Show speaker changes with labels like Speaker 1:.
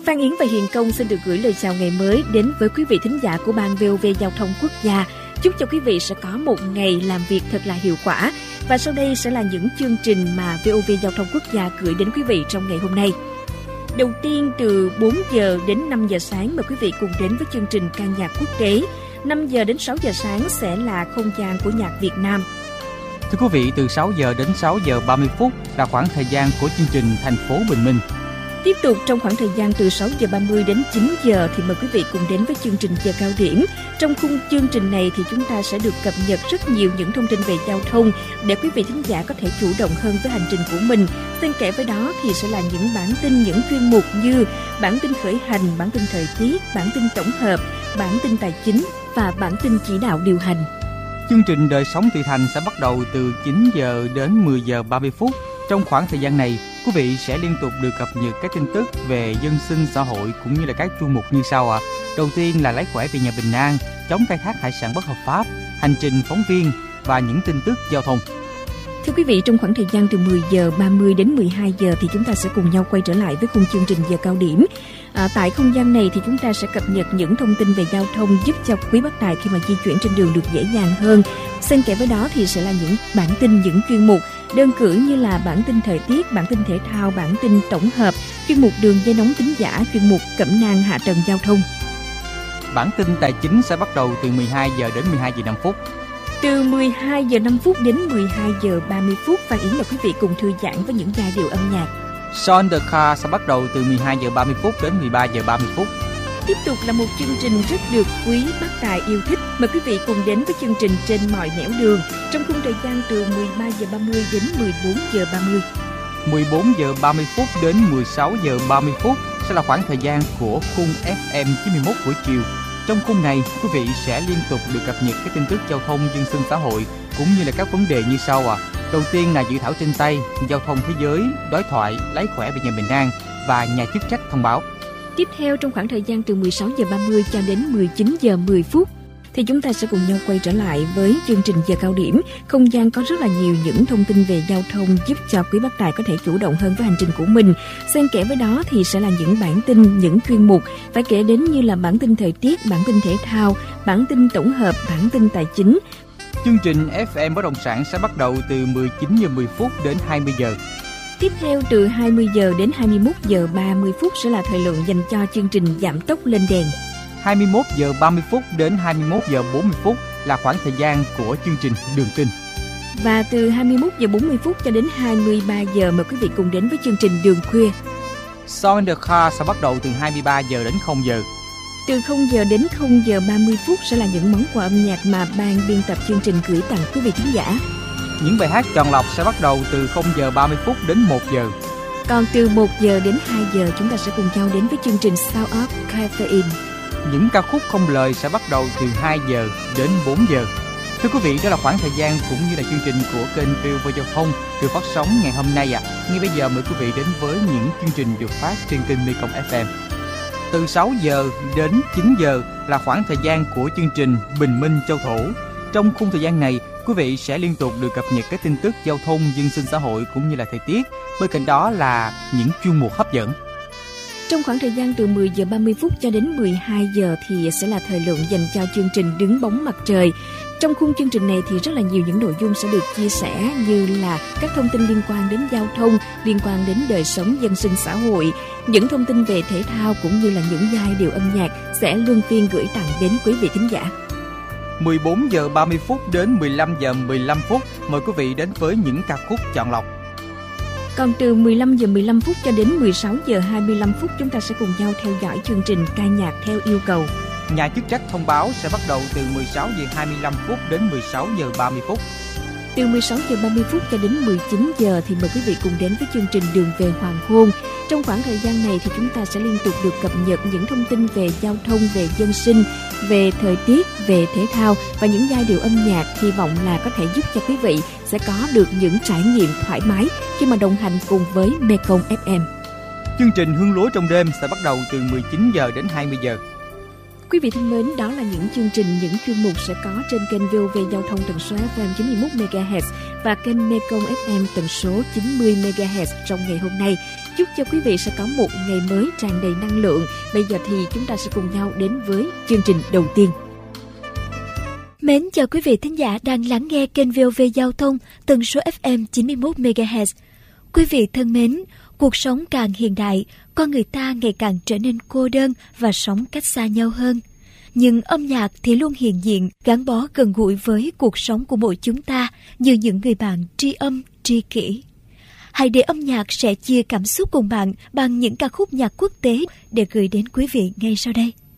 Speaker 1: Phan Yến và Hiền Công xin được gửi lời chào ngày mới đến với quý vị thính giả của Ban VOV Giao thông Quốc gia. Chúc cho quý vị sẽ có một ngày làm việc thật là hiệu quả. Và sau đây sẽ là những chương trình mà VOV Giao thông Quốc gia gửi đến quý vị trong ngày hôm nay. Đầu tiên, từ 4 giờ đến 5 giờ sáng, mời quý vị cùng đến với chương trình ca nhạc quốc tế. 5 giờ đến 6 giờ sáng sẽ là không gian của nhạc Việt Nam.
Speaker 2: Thưa quý vị, từ 6 giờ đến 6 giờ 30 phút là khoảng thời gian của chương trình Thành phố Bình Minh.
Speaker 1: Tiếp tục trong khoảng thời gian từ 6 giờ 30 đến 9 giờ thì mời quý vị cùng đến với chương trình Giờ Cao Điểm. Trong khung chương trình này thì chúng ta sẽ được cập nhật rất nhiều những thông tin về giao thông để quý vị thính giả có thể chủ động hơn với hành trình của mình. Xen kẽ với đó thì sẽ là những bản tin, những chuyên mục như bản tin khởi hành, bản tin thời tiết, bản tin tổng hợp, bản tin tài chính và bản tin chỉ đạo điều hành.
Speaker 2: Chương trình Đời sống thị thành sẽ bắt đầu từ 9 giờ đến 10 giờ 30 phút. Trong khoảng thời gian này, quý vị sẽ liên tục được cập nhật các tin tức về dân sinh xã hội cũng như là các chuyên mục như sau ạ. Đầu tiên là lấy khỏe về nhà Bình An, chống khai thác hải sản bất hợp pháp, hành trình phóng viên và những tin tức giao thông.
Speaker 1: Thưa quý vị, trong khoảng thời gian từ 10 giờ 30 đến 12 giờ thì chúng ta sẽ cùng nhau quay trở lại với khung chương trình Giờ Cao Điểm. Tại không gian này thì chúng ta sẽ cập nhật những thông tin về giao thông giúp cho quý bác tài khi mà di chuyển trên đường được dễ dàng hơn. Xen kẽ với đó thì sẽ là những bản tin, những chuyên mục đơn cử như là bản tin thời tiết, bản tin thể thao, bản tin tổng hợp, chuyên mục đường dây nóng thính giả, chuyên mục cẩm nang hạ tầng giao thông.
Speaker 2: Bản tin tài chính sẽ bắt đầu từ 12 giờ đến 12 giờ 5 phút.
Speaker 1: Từ 12 giờ 5 phút đến 12 giờ 30 phút, Phan Yến mời quý vị cùng thư giãn với những giai điệu âm nhạc.
Speaker 2: Son the Car sẽ bắt đầu từ 12 giờ 30 phút đến 13 giờ 30 phút.
Speaker 1: Tiếp tục là một chương trình rất được quý bác tài yêu thích. Mời quý vị cùng đến với chương trình Trên mọi nẻo đường trong khung thời gian từ 13 giờ 30 đến 14 giờ 30.
Speaker 2: 14 giờ 30 phút đến 16 giờ 30 phút sẽ là khoảng thời gian của khung FM 91 buổi chiều. Trong khung này, quý vị sẽ liên tục được cập nhật các tin tức giao thông, dân sinh xã hội cũng như là các vấn đề như sau ạ. Đầu tiên là dự thảo trên tay, giao thông thế giới, đối thoại, lấy khỏe về nhà Bình An và nhà chức trách thông báo.
Speaker 1: Tiếp theo trong khoảng thời gian từ 16 giờ 30 cho đến 19 giờ 10 phút thì chúng ta sẽ cùng nhau quay trở lại với chương trình Giờ Cao Điểm. Không gian có rất là nhiều những thông tin về giao thông giúp cho quý bác tài có thể chủ động hơn với hành trình của mình. Xen kẽ với đó thì sẽ là những bản tin, những chuyên mục phải kể đến như là bản tin thời tiết, bản tin thể thao, bản tin tổng hợp, bản tin tài chính.
Speaker 2: Chương trình FM Bất động sản sẽ bắt đầu từ 19 giờ 10 phút đến 20 giờ.
Speaker 1: Tiếp theo từ 20 giờ đến 21 giờ 30 phút sẽ là thời lượng dành cho chương trình Giảm tốc lên đèn.
Speaker 2: 21 giờ 30 phút đến 21 giờ 40 phút là khoảng thời gian của chương trình Đường tin.
Speaker 1: Và từ 21 giờ 40 phút cho đến 23 giờ mời quý vị cùng đến với chương trình Đường khuya.
Speaker 2: Son the Car sẽ bắt đầu từ 23 giờ đến 0 giờ.
Speaker 1: Từ 0 giờ đến 0 giờ 30 phút sẽ là những món quà âm nhạc mà ban biên tập chương trình gửi tặng quý vị thính giả.
Speaker 2: Những bài hát chọn lọc sẽ bắt đầu từ 0 giờ 30 phút đến 1 giờ.
Speaker 1: Còn từ 1 giờ đến 2 giờ chúng ta sẽ cùng nhau đến với chương trình Sound of Caffeine.
Speaker 2: Những ca khúc không lời sẽ bắt đầu từ 2 giờ đến 4 giờ. Thưa quý vị, đó là khoảng thời gian cũng như là chương trình của kênh VOV Giao thông được phát sóng ngày hôm nay ạ. Ngay bây giờ mời quý vị đến với những chương trình được phát trên kênh Mekong FM. Từ 6 giờ đến 9 giờ là khoảng thời gian của chương trình Bình Minh Châu Thổ. Trong khung thời gian này, quý vị sẽ liên tục được cập nhật các tin tức giao thông, dân sinh xã hội cũng như là thời tiết. Bên cạnh đó là những chuyên mục hấp dẫn.
Speaker 1: Trong khoảng thời gian từ 10 giờ 30 phút cho đến 12 giờ thì sẽ là thời lượng dành cho chương trình Đứng bóng mặt trời. Trong khung chương trình này thì rất là nhiều những nội dung sẽ được chia sẻ như là các thông tin liên quan đến giao thông, liên quan đến đời sống dân sinh xã hội, những thông tin về thể thao cũng như là những giai điệu âm nhạc sẽ luân phiên gửi tặng đến quý vị thính giả.
Speaker 2: 14 giờ 30 phút đến 15 giờ 15 phút mời quý vị đến với những ca khúc chọn lọc.
Speaker 1: Còn từ 15 giờ 15 phút cho đến 16 giờ 25 phút chúng ta sẽ cùng nhau theo dõi chương trình Ca nhạc theo yêu cầu.
Speaker 2: Nhà chức trách thông báo sẽ bắt đầu từ 16 giờ 25 phút đến 16 giờ 30 phút.
Speaker 1: Từ 16 giờ 30 phút cho đến 19 giờ thì mời quý vị cùng đến với chương trình Đường về hoàng hôn. Trong khoảng thời gian này thì chúng ta sẽ liên tục được cập nhật những thông tin về giao thông, về dân sinh, về thời tiết, về thể thao và những giai điệu âm nhạc hy vọng là có thể giúp cho quý vị sẽ có được những trải nghiệm thoải mái khi mà đồng hành cùng với Mekong FM.
Speaker 2: Chương trình Hương lúa trong đêm sẽ bắt đầu từ 19 giờ đến 20 giờ.
Speaker 1: Quý vị thân mến, đó là những chương trình, những chuyên mục sẽ có trên kênh VOV Giao thông tần số FM 91 MHz và kênh Mekong FM tần số 90 MHz trong ngày hôm nay. chúc cho quý vị sẽ có một ngày mới tràn đầy năng lượng. Bây giờ thì chúng ta sẽ cùng nhau đến với chương trình đầu tiên.
Speaker 3: Mến chào quý vị thính giả đang lắng nghe kênh VOV Giao thông tần số FM 91 MHz. Quý vị thân mến, cuộc sống càng hiện đại, con người ta ngày càng trở nên cô đơn và sống cách xa nhau hơn. Nhưng âm nhạc thì luôn hiện diện, gắn bó gần gũi với cuộc sống của mỗi chúng ta như những người bạn tri âm, tri kỷ. Hãy để âm nhạc sẽ chia cảm xúc cùng bạn bằng những ca khúc nhạc quốc tế để gửi đến quý vị ngay sau đây.